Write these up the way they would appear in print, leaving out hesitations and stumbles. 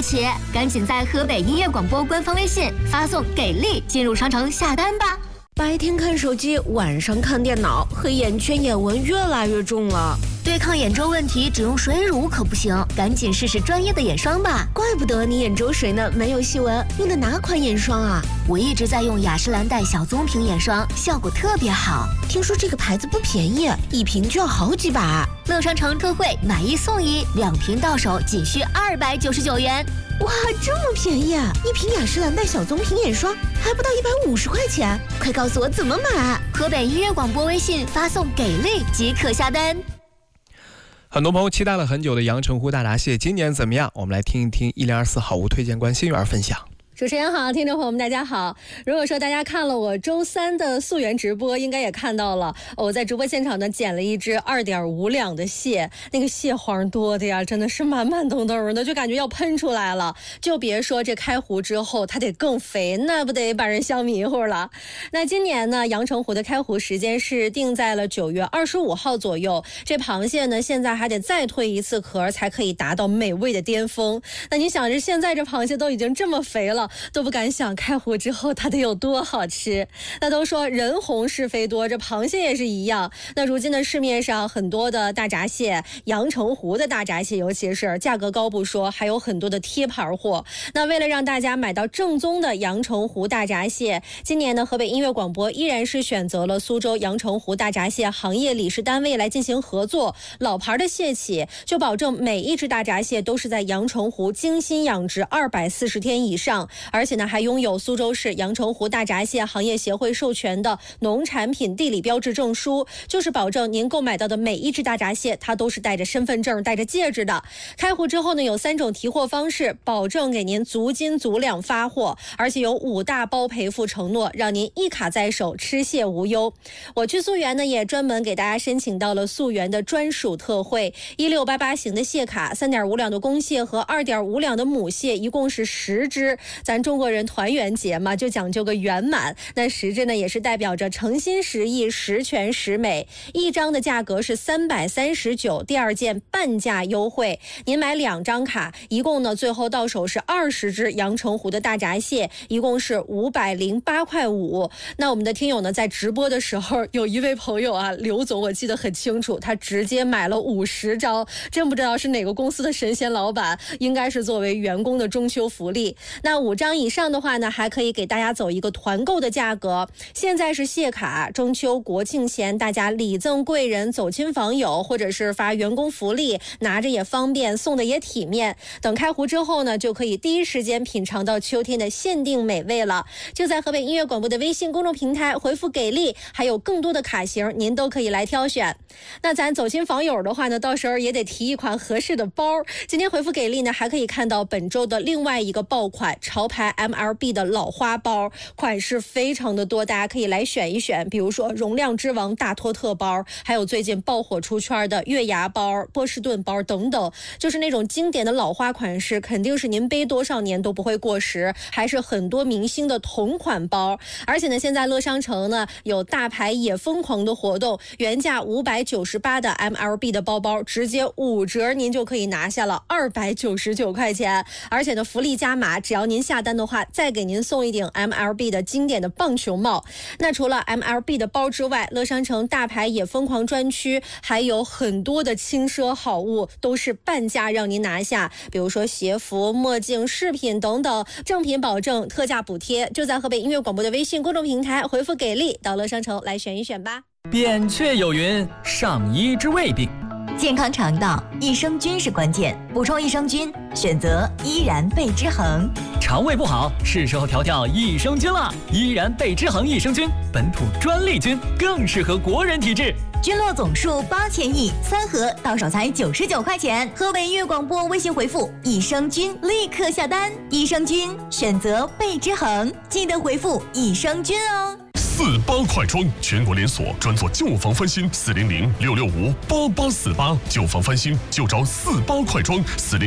起，赶紧在河北音乐广播官方微信发送“给力”进入商城下单吧。 白天看手机，晚上看电脑，黑眼圈、眼纹越来越重了。 对抗眼周问题，只用水乳可不行，赶紧试试专业的眼霜吧。 怪不得你眼周水呢没有细纹，用的哪款眼霜啊？ 我一直在用雅诗兰黛小棕瓶眼霜，效果特别好。 听说这个牌子不便宜，一瓶就要好几百。 乐商城特惠，买1送1，2瓶到手仅需299元。 哇，这么便宜啊！一瓶雅诗兰黛小棕瓶眼霜还不到150块钱，快告诉我怎么买！ 河北音乐广播微信发送“给力”即可下单。 很多朋友期待了很久的阳澄湖大闸蟹今年怎么样？我们来听一听104好物推荐官心源分享。 主持人好，听众朋友们大家好。如果说大家看了我周3的溯源直播，应该也看到了我在直播现场呢捡了一只2.5两的蟹，那个蟹黄多的呀，真的是满满登登的，就感觉要喷出来了。就别说这开湖之后它得更肥，那不得把人香迷糊了。那今年呢，阳澄湖的开湖时间是定在了9月25号左右。这螃蟹呢现在还得再蜕一次壳才可以达到美味的巅峰。那你想着现在这螃蟹都已经这么肥了，都不敢想开湖之后它得有多好吃。那都说人红是非多，这螃蟹也是一样。那如今的市面上很多的大闸蟹，阳澄湖的大闸蟹尤其是价格高不说，还有很多的贴牌货。那为了让大家买到正宗的阳澄湖大闸蟹，今年呢河北音乐广播依然是选择了苏州阳澄湖大闸蟹行业理事单位来进行合作。老牌的蟹企就保证每一只大闸蟹都是在阳澄湖精心养殖240天以上，而且呢还拥有苏州市阳澄湖大闸蟹行业协会授权的农产品地理标志证书，就是保证您购买到的每一只大闸蟹它都是带着身份证带着戒指的。开湖之后呢有3种提货方式，保证给您足斤足两发货，而且有5大包赔付承诺，让您一卡在手，吃蟹无忧。我去溯源呢也专门给大家申请到了溯源的专属特惠，1688型的蟹卡，3.5两的公蟹和2.5两的母蟹，一共是10只。咱中国人团圆节嘛，就讲究个圆满。那10只呢也是代表着诚心实意，十全十美。一张的价格是339，第2件半价优惠。您买2张卡，一共呢最后到手是20只阳澄湖的大闸蟹，一共是508块5。那我们的听友呢在直播的时候，有一位朋友啊，刘总我记得很清楚，他直接买了50张，真不知道是哪个公司的神仙老板，应该是作为员工的中秋福利。那5张以上的话呢，还可以给大家走一个团购的价格。现在是蟹卡，中秋国庆前大家礼赠贵人，走亲访友，或者是发员工福利，拿着也方便，送的也体面。等开湖之后呢，就可以第一时间品尝到秋天的限定美味了。就在河北音乐广播的微信公众平台回复给力，还有更多的卡型您都可以来挑选。那咱走亲访友的话呢，到时候也得提一款合适的包。今天回复给力呢，还可以看到本周的另外一个爆款潮牌 MLB 的老花包，款式非常的多，大家可以来选一选。比如说容量之王大托特包，还有最近爆火出圈的月牙包、波士顿包等等，就是那种经典的老花款式，肯定是您背多少年都不会过时，还是很多明星的同款包。而且呢，现在乐商城呢有大牌也疯狂的活动，原价598的 MLB 的包包直接5折，您就可以拿下了299块钱。而且呢福利加码，只要您下单的话，再给您送一顶 MLB 的经典的棒球帽。那除了 MLB 的包之外，乐商城大牌也疯狂专区还有很多的轻奢好物，都是半价让您拿下。比如说鞋服、墨镜、饰品等等，正品保证，特价补贴。就在河北音乐广播的微信公众平台回复给力，到乐商城来选一选吧。 扁鹊有云：上医治未病。 健康肠道，益生菌是关键，补充益生菌，选择依然贝之恒。 肠胃不好，是时候调调益生菌了。依然贝之恒益生菌，本土专利菌，更适合国人体质。 菌落总数8000亿，3盒到手才99块钱。河北音乐广播微信回复益生菌，立刻下单。益生菌选择贝之恒，记得回复益生菌哦。 48快装，全国连锁，专做旧房翻新，400-665-8848，旧房翻新就找48快装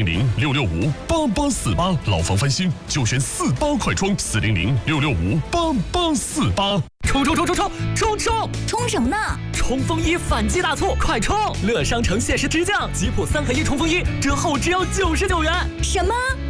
，400-665-8848，老房翻新就选48快装，400-665-8848。 冲什么呢？ 冲锋衣反击大促，快冲！乐商城限时直降，吉普3合1冲锋衣，折后只要99元。 什么